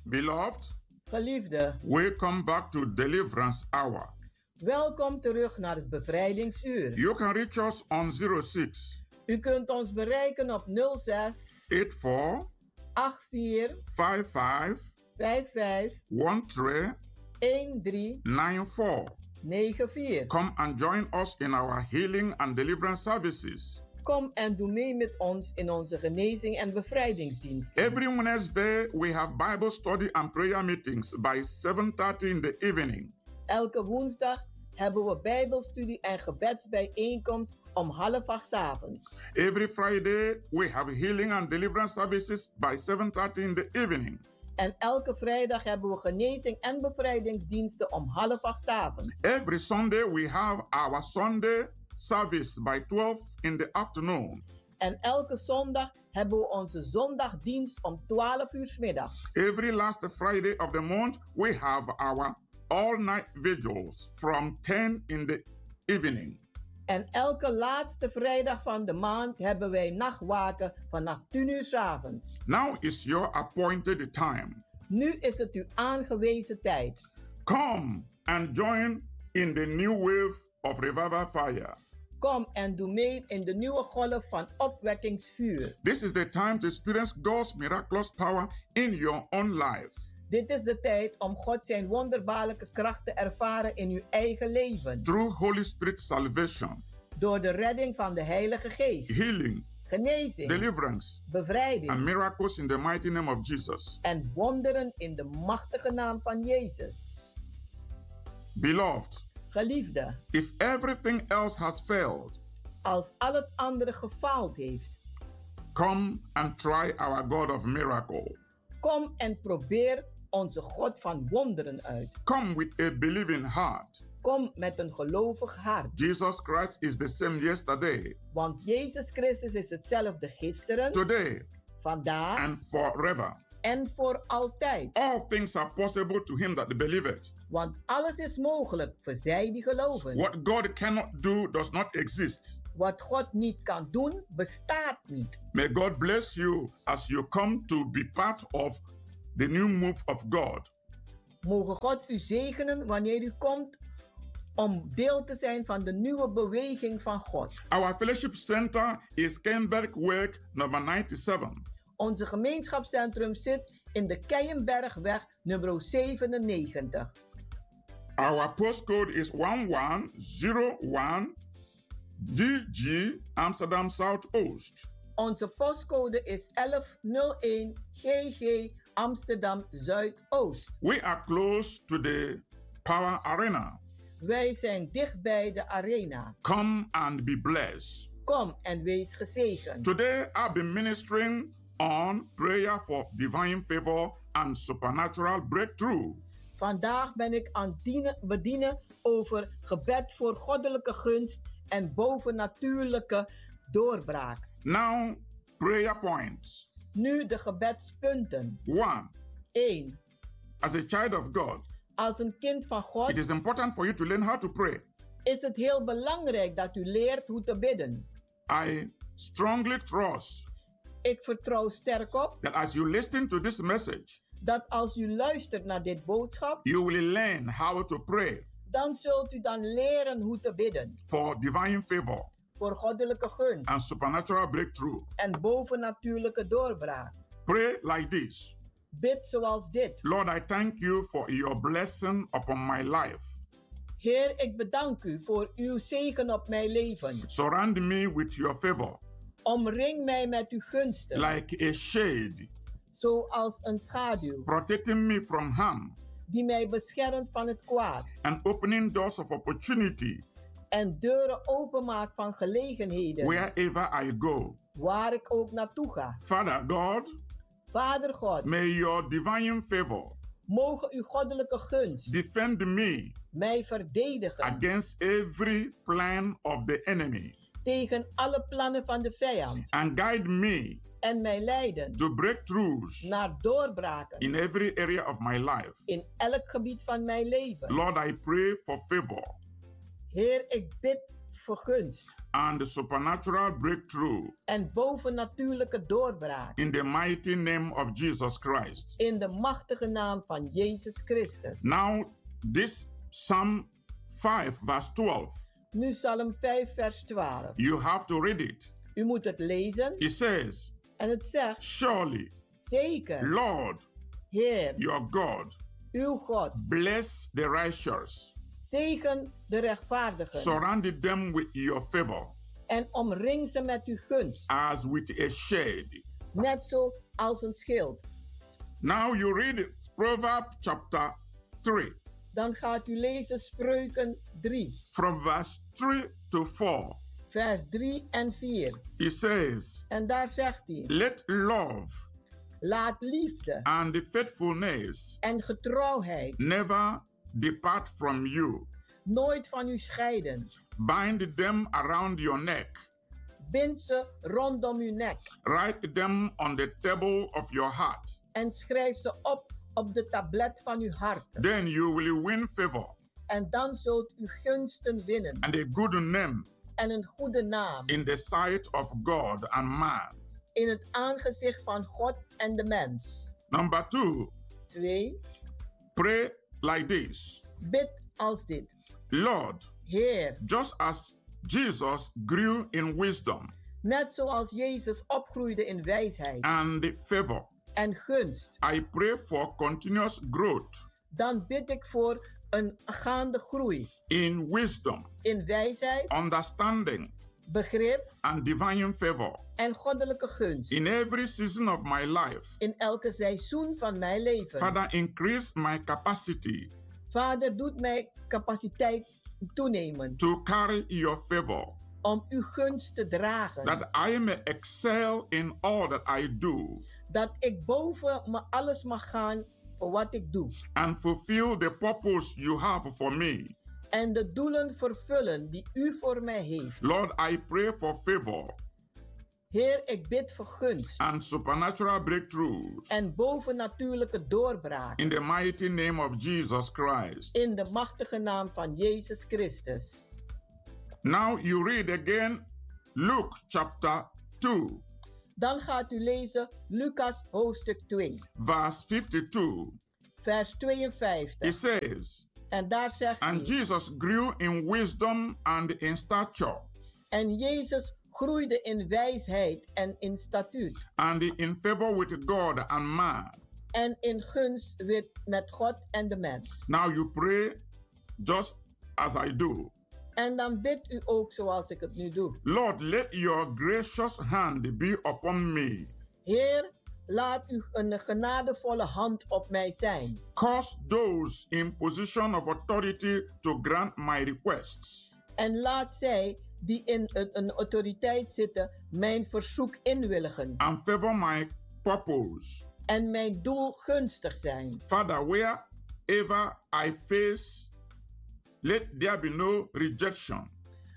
Beloved, Geliefde, welcome back to Deliverance Hour. welkom terug naar het bevrijdingsuur. You can reach us on 06 U kunt ons bereiken op 06 84 84 55 55 13 13 94. 94. Come and join us in our healing and deliverance services. Kom en doe mee met ons in onze genezing en bevrijdingsdienst. Every Wednesday, we have Bible study and prayer meetings by 7:30 in the evening. Elke woensdag hebben we bijbelstudie en gebedsbijeenkomst om 7:30 avonds. Every Friday, we have healing and deliverance services by 7:30 in the evening. En elke vrijdag hebben we genezing en bevrijdingsdiensten om 7:30 avonds. Every Sunday, we have our Sunday service by 12 in the afternoon. En elke zondag hebben we onze zondagdienst om 12 uur 's middags. Every last Friday of the month, we have our all-night vigils from 10 in the evening. En elke laatste vrijdag van de maand hebben wij nachtwaken vanaf 10 uur 's avonds. Now is your appointed time. Nu is het uw aangewezen tijd. Come and join in the new wave of revival fire. Kom en doe mee in de nieuwe golf van opwekkingsvuur. This is the time to experience God's miraculous power in your own life. Dit is de tijd om God zijn wonderbaarlijke kracht te ervaren in uw eigen leven. Through Holy Spirit salvation, Door de redding van de Heilige Geest. healing, Genezing, deliverance, and bevrijding miracles in the mighty name of Jesus. en wonderen in de machtige naam van Jezus. Beloved, Geliefde, if everything else has failed, als al het andere gefaald heeft, come and try our God of miracle. kom en probeer onze God van wonderen uit. Come with a believing heart. Kom met een gelovig hart. Jesus Christ is the same yesterday, Want Jezus Christus is hetzelfde gisteren, today, vandaag and forever. en voor altijd. All things are possible to him that believeth. Want alles is mogelijk voor zij die geloven. What God cannot do does not exist. Wat God niet kan doen, bestaat niet. May God bless you as you come to be part of the new move of God. Mogen God u zegenen wanneer u komt om deel te zijn van de nieuwe beweging van God. Our fellowship center is Kenbergweg number 97. Onze gemeenschapscentrum zit in de Keienbergweg nummer 97. Our postcode is 1101 GG Amsterdam Zuidoost. Onze postcode is 1101 GG Amsterdam Zuidoost. We are close to the Power Arena. Wij zijn dicht bij de arena. Come and be blessed. Kom en wees gezegend. Today I've been ministering on prayer for divine favor and supernatural breakthrough. Vandaag ben ik aan het bedienen over gebed voor goddelijke gunst en bovennatuurlijke doorbraak. Now, prayer points. Nu de gebedspunten. 1. 1. As a child of God, Als een kind van God it is important for you to learn how to pray. is het heel belangrijk dat u leert hoe te bidden. I strongly trust Ik vertrouw sterk op that as you listen to this message, dat als u luistert naar dit boodschap, you will learn how to pray dan zult u dan leren hoe te bidden. for divine favor Voor goddelijke gunst and supernatural breakthrough. en bovennatuurlijke doorbraak. Pray like this. Bid zoals dit. Lord, I thank you for your blessing upon my life. Heer, ik bedank u voor uw zegen op mijn leven. Surround me with your favor, Omring mij met uw gunsten, like a shade, zoals een schaduw, protecting me from harm die mij beschermt van het kwaad and opening doors of opportunity en deuren openmaakt van gelegenheden, wherever I go. waar ik ook naartoe ga. Father God, Vader God, may your divine favor mogen uw goddelijke gunst defend me mij verdedigen against every plan of the enemy tegen alle plannen van de vijand and guide me en mij leiden to breakthroughs naar doorbraken in every area of my life. in elk gebied van mijn leven. Lord, I pray for favor Heer, ik bid voor gunst and the supernatural breakthrough en bovennatuurlijke doorbraak in the mighty name of Jesus Christ. in de machtige naam van Jezus Christus. Now, this Psalm 5, verse 12, Nu Psalm 5 vers 12. you have to read it. U moet het lezen It says, en het zegt, surely, zeker, Lord, Heer, your God, uw God, bless the righteous, zegen de rechtvaardigen surrounded them with your favor, en omring ze met uw gunst, as with a shade. net zo als een schild. Now you read it, Proverbs chapter 3, Dan gaat u lezen Spreuken 3, from verse 3 to 4. vers 3 en 4. It says, En daar zegt hij, let love laat liefde and faithfulness en getrouwheid never depart from you. nooit van u scheiden. Bind them around your neck. Bind ze rondom uw nek Write them on the table of your heart. en schrijf ze op de tablet van uw hart. Then you will win favor En dan zult u gunsten winnen and a good name en een goede naam in the sight of God and man. in het aangezicht van God en de mens. Number 2, 2. pray like this. Bid als dit. Lord, Heer, just as Jesus grew in wisdom net zoals Jezus opgroeide in wijsheid and favor, en gunst, I pray for continuous growth dan bid ik voor een gaande groei in wisdom, in wijsheid, understanding, begrip and divine favor en goddelijke gunst in every season of my life. in elke seizoen van mijn leven. Father, increase my capacity Vader, doet mijn capaciteit toenemen to carry your favor, om uw gunst te dragen. that I may excel in all that I do Dat ik boven me alles mag gaan voor wat ik doe. and fulfill the purpose you have for me. En de doelen vervullen die u voor mij heeft. Lord, I pray for favor Heer, ik bid voor gunst and supernatural breakthroughs en bovennatuurlijke doorbraak. in the mighty name of Jesus Christ. In de machtige naam van Jezus Christus. Now you read again Luke chapter 2, Dan gaat u lezen Lucas hoofdstuk 2, verse 52. vers 52. It says, En daar zegt and hij, Jesus grew in wisdom and in stature en Jezus groeide in wijsheid en in statuut and in favor with God and man. en in gunst met God en de mens. Now you pray just as I do. En dan bidt u ook zoals ik het nu doe. Lord, let your gracious hand be upon me. Heer, laat u een genadevolle hand op mij zijn. Cause those in position of authority to grant my requests. En laat zij die in een autoriteit zitten mijn verzoek inwilligen. And favor my purpose. En mijn doel gunstig zijn. Father, wherever I face, let there be no rejection.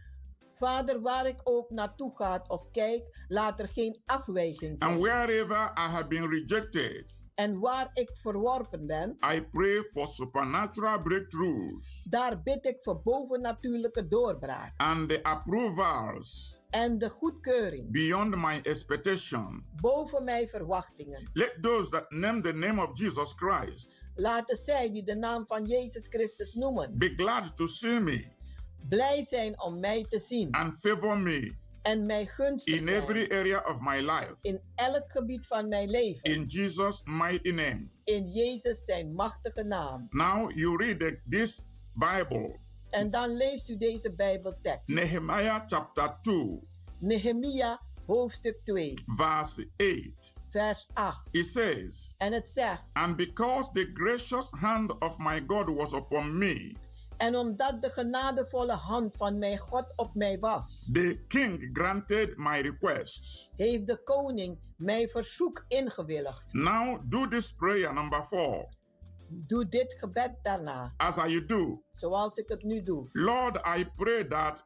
Vader, waar ik ook naartoe ga of kijk, laat er geen afwijzing zijn. And wherever I have been rejected, En waar ik verworpen ben, I pray for supernatural breakthroughs daar bid ik voor bovennatuurlijke doorbraak. and the approvals En de goedkeuring, beyond my expectation. boven mijn verwachtingen. Let those that name the name of Jesus Christ Laten zij die de naam van Jezus Christus noemen, be glad to see me blij zijn om mij te zien. and favor me En mij gunstig in zijn every area of my life. in elk gebied van mijn leven. In Jesus' mighty name. In Jezus zijn machtige naam. Now you read this Bible, En dan leest u deze Bijbeltekst. Nehemiah chapter 2, Nehemia hoofdstuk 2, verse 8. vers 8. It says, En het zegt, and because the gracious hand of my God was upon me, en omdat de genadevolle hand van mijn God op mij was, the king granted my requests. heeft de koning mijn verzoek ingewilligd. Now do this prayer number 4, Doe dit gebed daarna, as I do. zoals ik het nu doe. Lord, I pray that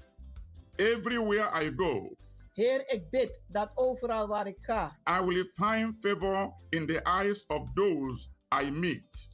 everywhere I go, Heer, ik bid dat overal waar ik ga, I will find favor in the eyes of those I meet.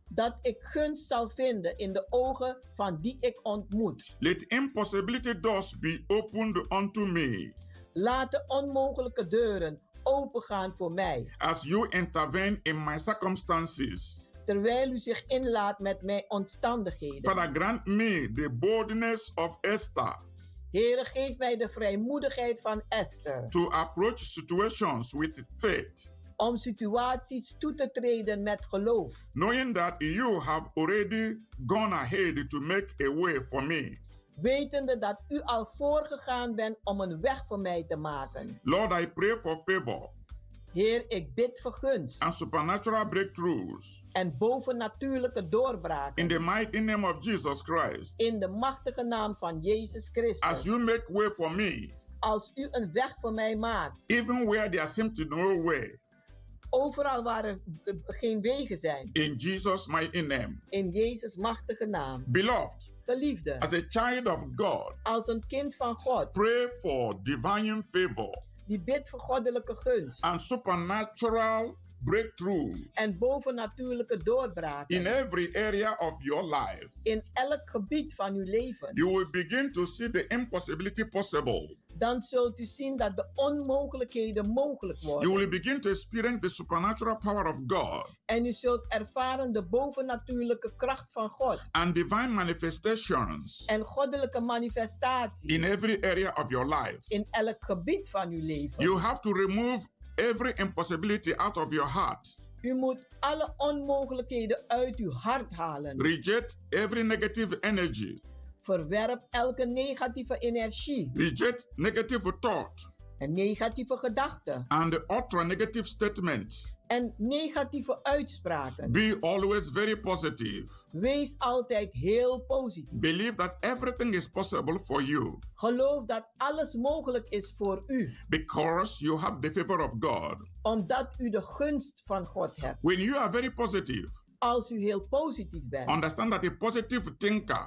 dat ik gunst zal vinden in de ogen van die ik ontmoet. Let impossibility doors be opened unto me Laat de onmogelijke deuren opengaan voor mij, as you intervene in my circumstances. terwijl u zich inlaat met mijn omstandigheden. Father, grant me the boldness of Esther Heere, geef mij de vrijmoedigheid van Esther to approach situations with faith, om situaties toe te treden met geloof, knowing that you have already gone ahead to make a way for me. wetende dat u al voorgegaan bent om een weg voor mij te maken. Lord, I pray for favor Heer, ik bid voor gunst and supernatural breakthroughs en bovennatuurlijke doorbraken in the mighty name of Jesus Christ. in de machtige naam van Jezus Christus. As you make way for me, Als u een weg voor mij maakt, even where there seems to be no way, overal waar er geen wegen zijn, in Jesus' mighty name. in Jezus machtige naam. Beloved, Geliefde, as a child of God, als een kind van God, pray for divine favor die bidt voor goddelijke gunst and supernatural breakthroughs en bovennatuurlijke doorbraken in every area of your life. in elk gebied van uw leven. You will begin to see the impossibility possible. Dan zult u zien dat de onmogelijkheden mogelijk You worden. will begin to experience the supernatural power of God En u zult ervaren de bovennatuurlijke kracht van God and divine manifestations en goddelijke manifestaties in every area of your life. in elk gebied van uw leven. You have to remove every impossibility out of your heart. U moet alle onmogelijkheden uit uw hart halen. Reject every negative energy. Verwerp elke negatieve energie Reject negative thought en negatieve gedachten and utter negative statements. en negatieve uitspraken. Be always very positive. Wees altijd heel positief. Believe that everything is possible for you Geloof dat alles mogelijk is voor u, because you have the favor of God. omdat u de gunst van God hebt. When you are very positive, Als u heel positief bent, understand that a positive thinker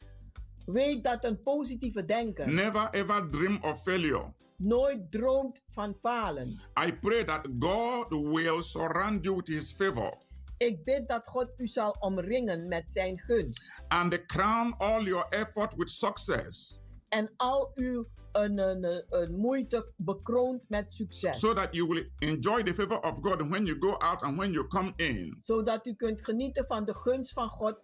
weet dat een positieve denker never ever dream of failure. nooit droomt van falen. I pray that God will surround you with his favor Ik bid dat God u zal omringen met zijn gunst and crown all your effort with success en al uw moeite bekroont met succes. so that you will enjoy the favor of God when you go out and when you come in. Zodat u kunt genieten van de gunst van God